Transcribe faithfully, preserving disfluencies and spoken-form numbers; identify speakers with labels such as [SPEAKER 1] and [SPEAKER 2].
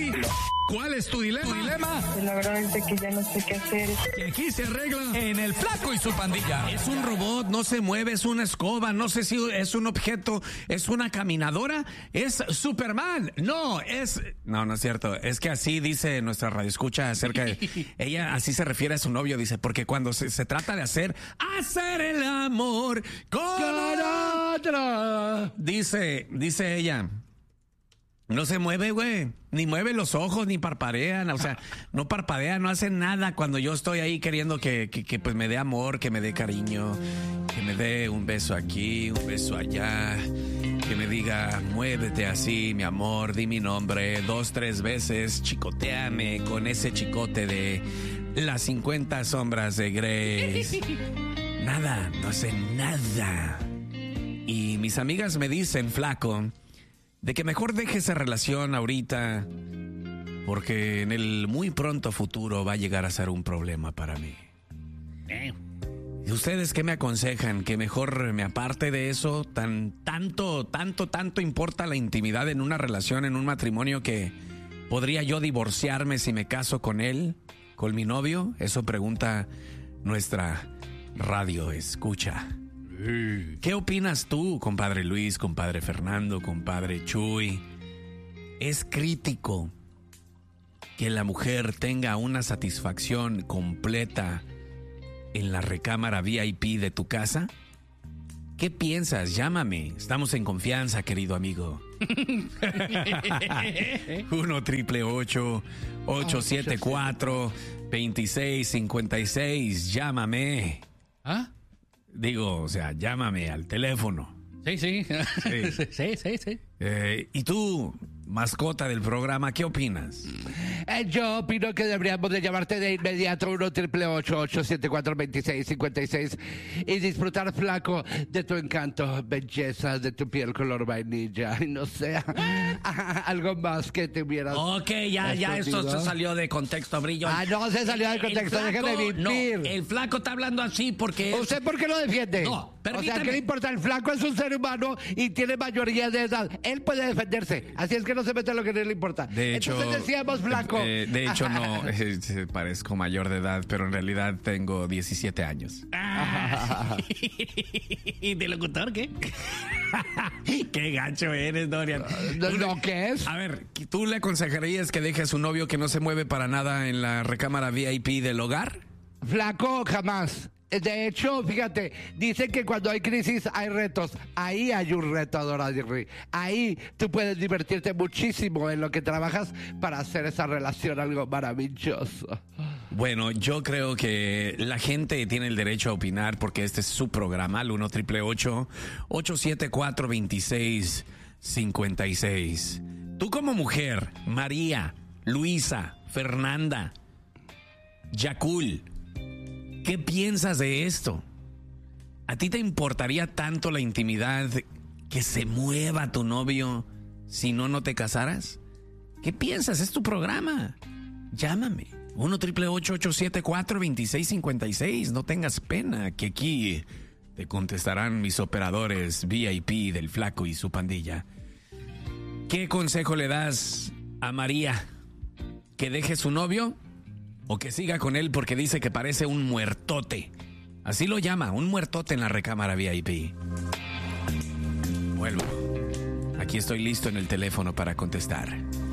[SPEAKER 1] ti. ¿Cuál es tu dilema? ¿Tu dilema?
[SPEAKER 2] La verdad es que ya no sé qué hacer.
[SPEAKER 1] Que aquí se arregla en El Flaco y su Pandilla. Es un robot, no se mueve, es una escoba, no sé si es un objeto, es una caminadora, es Superman. No, es... No, no es cierto. Es que así dice nuestra radioescucha acerca de... Ella así se refiere a su novio, dice, porque cuando se, se trata de hacer... Hacer el amor con otra. Dice, dice ella... No se mueve, güey. Ni mueve los ojos, ni parpadean. O sea, no parpadea, no hace nada cuando yo estoy ahí queriendo que, que, que pues me dé amor, que me dé cariño, que me dé un beso aquí, un beso allá, que me diga, muévete así, mi amor, di mi nombre dos, tres veces, chicoteame con ese chicote de las cincuenta sombras de Grey. Nada, no hace nada. Y mis amigas me dicen, Flaco, de que mejor deje esa relación ahorita, porque en el muy pronto futuro va a llegar a ser un problema para mí. Eh. ¿Y ustedes qué me aconsejan? ¿Que mejor me aparte de eso? Tan, tanto, tanto, tanto importa la intimidad en una relación, en un matrimonio, que podría yo divorciarme si me caso con él, con mi novio. Eso pregunta nuestra radio escucha. ¿Qué opinas tú, compadre Luis, compadre Fernando, compadre Chuy? ¿Es crítico que la mujer tenga una satisfacción completa en la recámara V I P de tu casa? ¿Qué piensas? Llámame. Estamos en confianza, querido amigo. uno triple ocho, ocho siete cuatro, dos seis cinco seis. Llámame. ¿Ah? Digo, o sea, llámame al teléfono.
[SPEAKER 3] Sí, sí. Sí, sí, sí. sí.
[SPEAKER 1] Eh, ¿Y tú, mascota del programa, qué opinas?
[SPEAKER 3] Eh, yo opino que deberíamos de llamarte de inmediato uno triple ocho, ocho siete cuatro, dos seis cinco seis y disfrutar, Flaco, de tu encanto, belleza, de tu piel color vainilla, y no sé, algo más que te hubieras...
[SPEAKER 1] Ok, ya, ya, esto se salió de contexto, Brillo.
[SPEAKER 3] Ah, no se salió de contexto, déjame vivir.
[SPEAKER 1] No, el Flaco está hablando así porque...
[SPEAKER 3] ¿Usted por qué lo defiende?
[SPEAKER 1] No, permítame.
[SPEAKER 3] O sea, ¿qué le importa? El Flaco es un ser humano y tiene mayoría de edad. Él puede defenderse, así es que no se mete en lo que no le importa.
[SPEAKER 1] De hecho...
[SPEAKER 3] Entonces decíamos, Flaco...
[SPEAKER 1] Eh, de hecho, no, eh, parezco mayor de edad, pero en realidad tengo diecisiete años. Ah. ¿Y de locutor qué? Qué gacho eres, Dorian.
[SPEAKER 3] ¿Lo que es?
[SPEAKER 1] A ver, ¿tú le aconsejarías que deje a su novio que no se mueve para nada en la recámara V I P del hogar?
[SPEAKER 3] Flaco, jamás. De hecho, fíjate, dicen que cuando hay crisis hay retos. Ahí hay un reto, Dora Dirri. Ahí tú puedes divertirte muchísimo en lo que trabajas para hacer esa relación algo maravilloso.
[SPEAKER 1] Bueno, yo creo que la gente tiene el derecho a opinar porque este es su programa, al uno triple ocho, ocho siete cuatro, dos seis cinco seis. Tú como mujer, María, Luisa, Fernanda, Yacul, ¿qué piensas de esto? ¿A ti te importaría tanto la intimidad que se mueva tu novio si no, no te casaras? ¿Qué piensas? Es tu programa. Llámame. uno triple ocho, ocho siete cuatro, dos seis cinco seis. No tengas pena, que aquí te contestarán mis operadores V I P del Flaco y su Pandilla. ¿Qué consejo le das a María? ¿Que deje su novio? ¿O que siga con él porque dice que parece un muertote? Así lo llama, un muertote en la recámara V I P. Vuelvo. Aquí estoy listo en el teléfono para contestar.